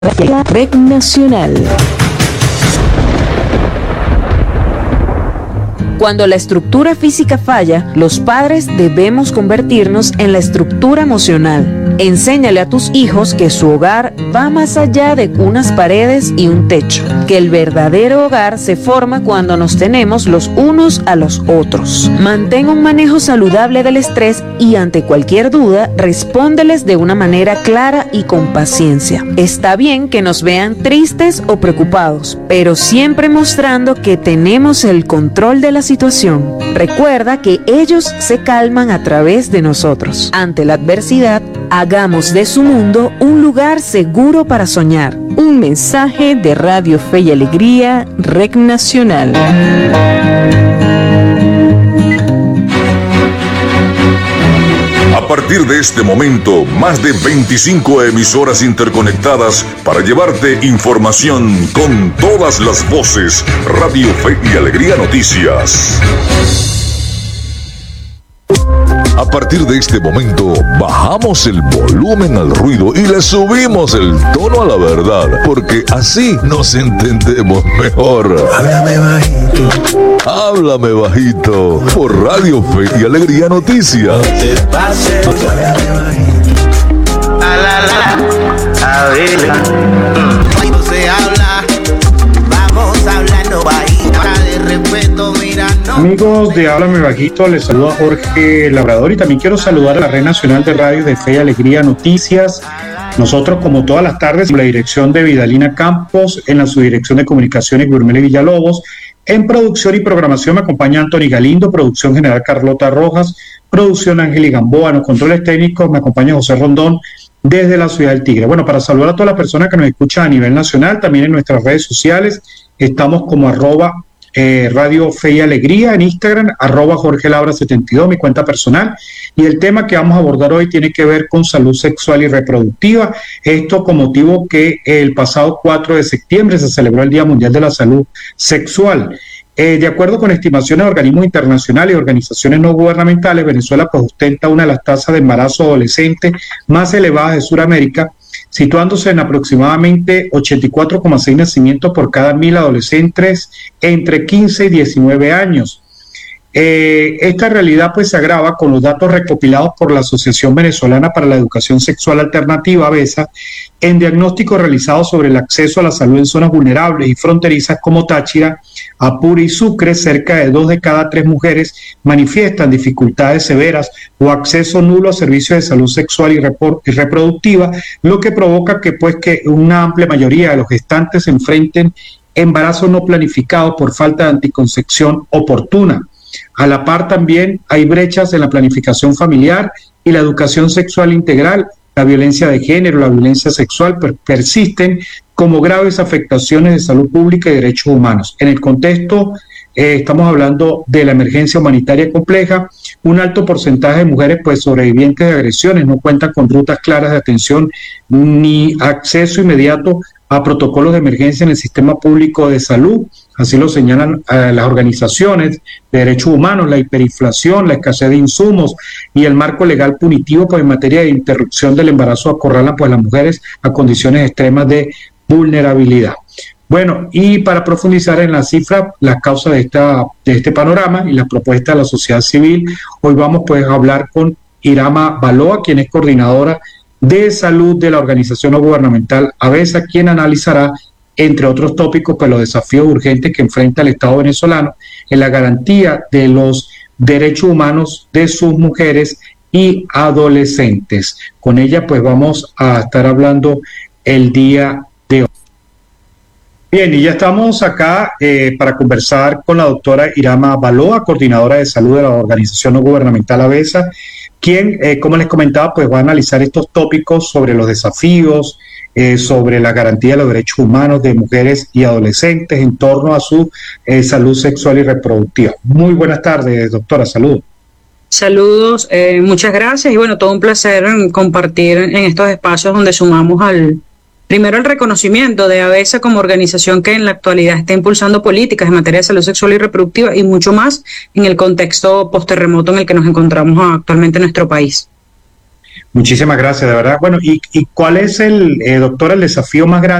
Red Nacional. Cuando la estructura física falla, los padres debemos convertirnos en la estructura emocional. Enséñale a tus hijos que su hogar va más allá de unas paredes y un techo, que el verdadero hogar se forma cuando nos tenemos los unos a los otros. Mantén un manejo saludable del estrés y ante cualquier duda, respóndeles de una manera clara y con paciencia. Está bien que nos vean tristes o preocupados, pero siempre mostrando que tenemos el control de la situación. Recuerda que ellos se calman a través de nosotros. Ante la adversidad, hagamos de su mundo un lugar seguro para soñar. Un mensaje de Radio Fe y Alegría, Red Nacional. A partir de este momento, más de 25 emisoras interconectadas para llevarte información con todas las voces. Radio Fe y Alegría Noticias. A partir de este momento, bajamos el volumen al ruido y le subimos el tono a la verdad, porque así nos entendemos mejor. Háblame bajito. Háblame bajito, por Radio Fe y Alegría Noticias. Háblame bajito. A ver. Cuando se habla, vamos hablando bajito. De respeto, mira, no. Amigos de Háblame Bajito, les saluda Jorge Labrador y también quiero saludar a la Red Nacional de Radio de Fe y Alegría Noticias. Nosotros, como todas las tardes, en la dirección de Vidalina Campos, en la subdirección de Comunicaciones Gurmele Villalobos, en producción y programación me acompaña Anthony Galindo, producción general Carlota Rojas, producción Ángel y Gamboa, en los controles técnicos me acompaña José Rondón desde la ciudad del Tigre. Bueno, para saludar a todas las personas que nos escuchan a nivel nacional, también en nuestras redes sociales, estamos como Radio Fe y Alegría en Instagram, Jorge Labra 72, mi cuenta personal, y el tema que vamos a abordar hoy tiene que ver con salud sexual y reproductiva, esto con motivo que el pasado 4 de septiembre se celebró el Día Mundial de la Salud Sexual. De acuerdo con estimaciones de organismos internacionales y organizaciones no gubernamentales, Venezuela pues ostenta una de las tasas de embarazo adolescente más elevadas de Sudamérica, situándose en aproximadamente 84,6 nacimientos por cada 1.000 adolescentes entre 15 y 19 años. Esta realidad pues se agrava con los datos recopilados por la Asociación Venezolana para la Educación Sexual Alternativa, AVESA, en diagnósticos realizados sobre el acceso a la salud en zonas vulnerables y fronterizas como Táchira, Apure y Sucre. Cerca de 2 de cada 3 mujeres manifiestan dificultades severas o acceso nulo a servicios de salud sexual y reproductiva, lo que provoca que una amplia mayoría de los gestantes se enfrenten embarazos no planificados por falta de anticoncepción oportuna. A la par también hay brechas en la planificación familiar y la educación sexual integral. La violencia de género, la violencia sexual persisten como graves afectaciones de salud pública y derechos humanos. En el contexto, estamos hablando de la emergencia humanitaria compleja. Un alto porcentaje de mujeres sobrevivientes de agresiones no cuentan con rutas claras de atención ni acceso inmediato a protocolos de emergencia en el sistema público de salud. Así lo señalan las organizaciones de derechos humanos. La hiperinflación, la escasez de insumos y el marco legal punitivo en materia de interrupción del embarazo acorralan a las mujeres a condiciones extremas de vulnerabilidad. Bueno, y para profundizar en la cifra, las causas de este panorama y las propuestas de la sociedad civil, hoy vamos a hablar con Irama Baloa, quien es coordinadora de salud de la organización no gubernamental AVESA, quien analizará, entre otros tópicos, los desafíos urgentes que enfrenta el Estado venezolano en la garantía de los derechos humanos de sus mujeres y adolescentes. Con ella vamos a estar hablando el día de hoy. Bien, y ya estamos acá para conversar con la doctora Irama Baloa, coordinadora de salud de la organización no gubernamental AVESA, quien, como les comentaba, va a analizar estos tópicos sobre los desafíos, sobre la garantía de los derechos humanos de mujeres y adolescentes en torno a su salud sexual y reproductiva. Muy buenas tardes, doctora, saludos. Saludos, muchas gracias y todo un placer compartir en estos espacios donde sumamos primero el reconocimiento de AVESA como organización que en la actualidad está impulsando políticas en materia de salud sexual y reproductiva y mucho más en el contexto posterremoto en el que nos encontramos actualmente en nuestro país. Muchísimas gracias, de verdad. Bueno, ¿y cuál es doctora, el desafío más grande